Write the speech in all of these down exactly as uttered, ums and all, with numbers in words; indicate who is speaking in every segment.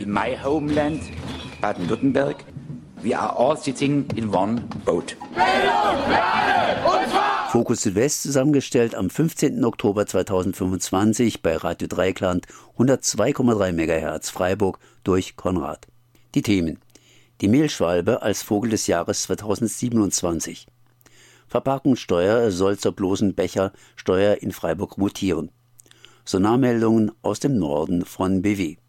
Speaker 1: in my homeland, Baden-Württemberg, we are all sitting in one boat.
Speaker 2: Fokus Südwest zusammengestellt am fünfzehnten Oktober zweitausendfünfundzwanzig bei Radio Dreikland, hundertzwei Komma drei Megahertz Freiburg durch Konrad. Die Themen: Die Mehlschwalbe als Vogel des Jahres zweitausendsiebenundzwanzig. Verpackungssteuer soll zur bloßen Bechersteuer in Freiburg mutieren. Sonarmeldungen aus dem Norden von B W.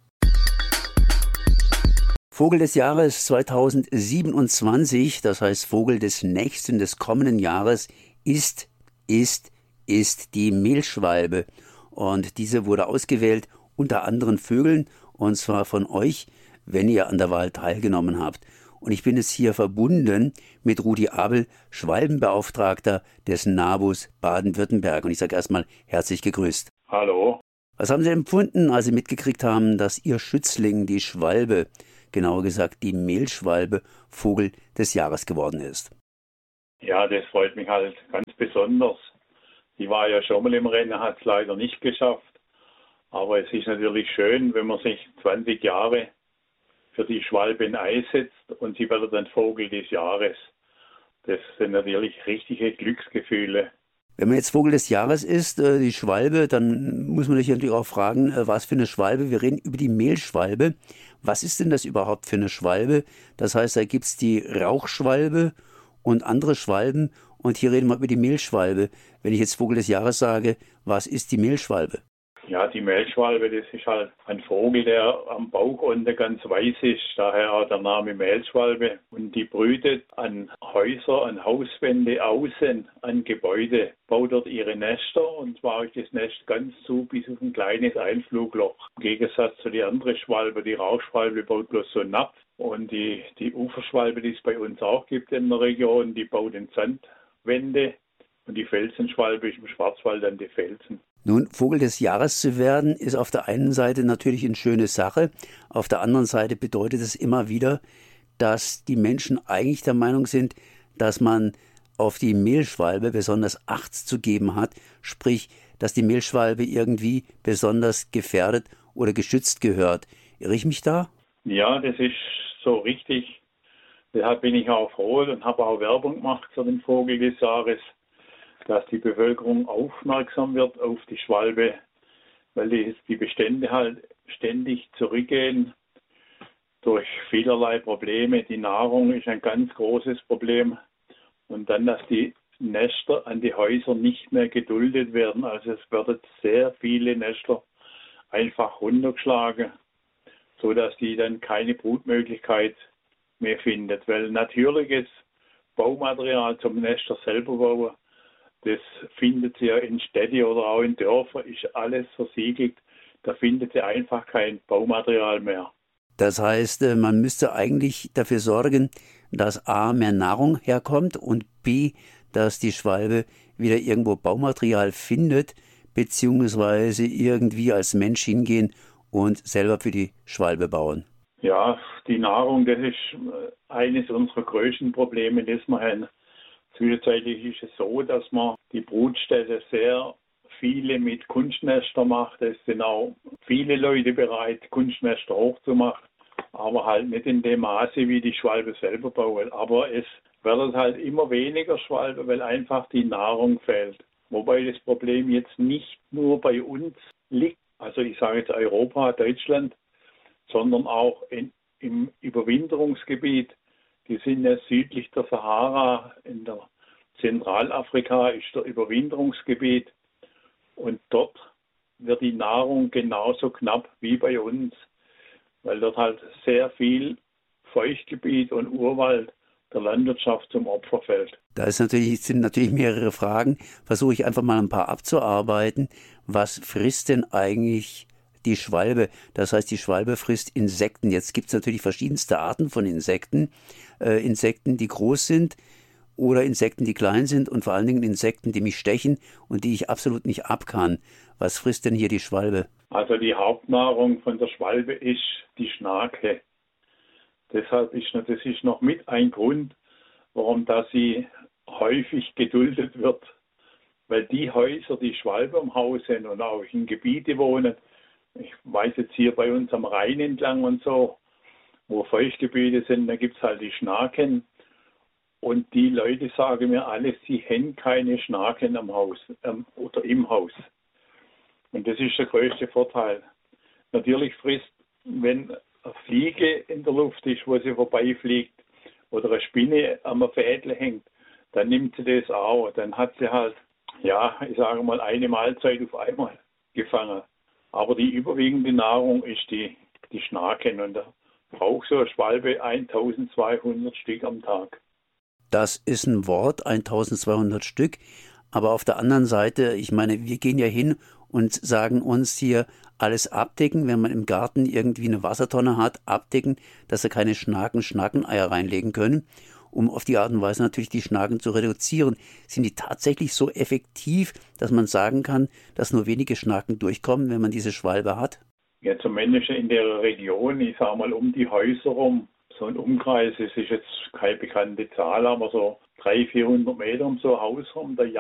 Speaker 2: Vogel des Jahres zweitausendsiebenundzwanzig, das heißt Vogel des nächsten, des kommenden Jahres, ist, ist, ist die Mehlschwalbe. Und diese wurde ausgewählt unter anderen Vögeln, und zwar von euch, wenn ihr an der Wahl teilgenommen habt. Und ich bin jetzt hier verbunden mit Rudi Abel, Schwalbenbeauftragter des NABUs Baden-Württemberg. Und ich sage erstmal herzlich gegrüßt.
Speaker 3: Hallo.
Speaker 2: Was haben Sie empfunden, als Sie mitgekriegt haben, dass Ihr Schützling, die Schwalbe, genauer gesagt die Mehlschwalbe, Vogel des Jahres geworden ist?
Speaker 3: Ja, das freut mich halt ganz besonders. Die war ja schon mal im Rennen, hat es leider nicht geschafft. Aber es ist natürlich schön, wenn man sich zwanzig Jahre für die Schwalbe einsetzt und sie wird dann Vogel des Jahres. Das sind natürlich richtige Glücksgefühle.
Speaker 2: Wenn man jetzt Vogel des Jahres ist, die Schwalbe, dann muss man sich natürlich auch fragen, was für eine Schwalbe. Wir reden über die Mehlschwalbe. Was ist denn das überhaupt für eine Schwalbe? Das heißt, da gibt es die Rauchschwalbe und andere Schwalben. Und hier reden wir über die Mehlschwalbe. Wenn ich jetzt Vogel des Jahres sage, was ist die Mehlschwalbe?
Speaker 3: Ja, die Mehlschwalbe, das ist halt ein Vogel, der am Bauch unten ganz weiß ist, daher auch der Name Mehlschwalbe. Und die brütet an Häuser, an Hauswände, außen, an Gebäude, baut dort ihre Nester, und zwar ist das Nest ganz zu bis auf ein kleines Einflugloch. Im Gegensatz zu der anderen Schwalbe, die Rauchschwalbe, baut bloß so einen Napf. Und die, die Uferschwalbe, die es bei uns auch gibt in der Region, die baut in Sandwände. Und die Felsenschwalbe ist im Schwarzwald an die Felsen.
Speaker 2: Nun, Vogel des Jahres zu werden, ist auf der einen Seite natürlich eine schöne Sache. Auf der anderen Seite bedeutet es immer wieder, dass die Menschen eigentlich der Meinung sind, dass man auf die Mehlschwalbe besonders Acht zu geben hat. Sprich, dass die Mehlschwalbe irgendwie besonders gefährdet oder geschützt gehört. Irre ich mich da?
Speaker 3: Ja, das ist so richtig. Deshalb bin ich auch froh und habe auch Werbung gemacht für den Vogel des Jahres, dass die Bevölkerung aufmerksam wird auf die Schwalbe, weil die, die Bestände halt ständig zurückgehen durch vielerlei Probleme. Die Nahrung ist ein ganz großes Problem. Und dann, dass die Nester an die Häuser nicht mehr geduldet werden. Also es werden sehr viele Nester einfach runtergeschlagen, sodass die dann keine Brutmöglichkeit mehr findet. Weil natürliches Baumaterial zum Nester selber bauen, das findet sie ja in Städten oder auch in Dörfern, ist alles versiegelt. Da findet sie einfach kein Baumaterial mehr.
Speaker 2: Das heißt, man müsste eigentlich dafür sorgen, dass A, mehr Nahrung herkommt und B, dass die Schwalbe wieder irgendwo Baumaterial findet, beziehungsweise irgendwie als Mensch hingehen und selber für die Schwalbe bauen.
Speaker 3: Ja, die Nahrung, das ist eines unserer größten Probleme, das wir haben. Zwischenzeitlich ist es so, dass man die Brutstätte sehr viele mit Kunstnester macht. Es sind auch viele Leute bereit, Kunstnester hochzumachen, aber halt nicht in dem Maße, wie die Schwalbe selber bauen. Aber es wird halt immer weniger Schwalbe, weil einfach die Nahrung fehlt. Wobei das Problem jetzt nicht nur bei uns liegt, also ich sage jetzt Europa, Deutschland, sondern auch in, im Überwinterungsgebiet. Die sind ja südlich der Sahara, in der Zentralafrika ist der Überwinterungsgebiet, und dort wird die Nahrung genauso knapp wie bei uns, weil dort halt sehr viel Feuchtgebiet und Urwald der Landwirtschaft zum Opfer fällt.
Speaker 2: Da ist natürlich, sind natürlich mehrere Fragen, versuche ich einfach mal ein paar abzuarbeiten. Was frisst denn eigentlich die Schwalbe? Das heißt, die Schwalbe frisst Insekten. Jetzt gibt es natürlich verschiedenste Arten von Insekten. Äh, Insekten, die groß sind oder Insekten, die klein sind, und vor allen Dingen Insekten, die mich stechen und die ich absolut nicht ab kann. Was frisst denn hier die Schwalbe?
Speaker 3: Also die Hauptnahrung von der Schwalbe ist die Schnake. Deshalb ist das ist noch mit ein Grund, warum da sie häufig geduldet wird. Weil die Häuser, die Schwalbe im Haus sind und auch in Gebiete wohnen, Ich weiß jetzt hier bei uns am Rhein entlang und so, wo Feuchtgebiete sind, da gibt es halt die Schnaken. Und die Leute sagen mir alle, sie haben keine Schnaken am Haus ähm, oder im Haus. Und das ist der größte Vorteil. Natürlich frisst, wenn eine Fliege in der Luft ist, wo sie vorbeifliegt, oder eine Spinne am Fädel hängt, dann nimmt sie das auch. Dann hat sie halt, ja, ich sage mal, eine Mahlzeit auf einmal gefangen. Aber die überwiegende Nahrung ist die, die Schnaken. Und da braucht so eine Schwalbe eintausendzweihundert Stück am Tag.
Speaker 2: Das ist ein Wort, eintausendzweihundert Stück. Aber auf der anderen Seite, ich meine, wir gehen ja hin und sagen uns hier alles abdecken, wenn man im Garten irgendwie eine Wassertonne hat, abdecken, dass da keine Schnaken Schnakeneier reinlegen können, um auf die Art und Weise natürlich die Schnaken zu reduzieren. Sind die tatsächlich so effektiv, dass man sagen kann, dass nur wenige Schnaken durchkommen, wenn man diese Schwalbe hat?
Speaker 3: Ja, zumindest in der Region, ich sage mal um die Häuser rum, so ein Umkreis, es ist jetzt keine bekannte Zahl, aber so dreihundert, vierhundert Meter um so ein Haus rum, da